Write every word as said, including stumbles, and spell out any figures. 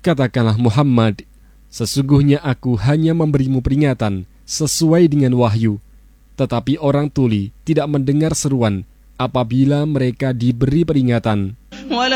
Katakanlah Muhammad, sesungguhnya aku hanya memberimu peringatan sesuai dengan wahyu. Tetapi orang tuli tidak mendengar seruan apabila mereka diberi peringatan.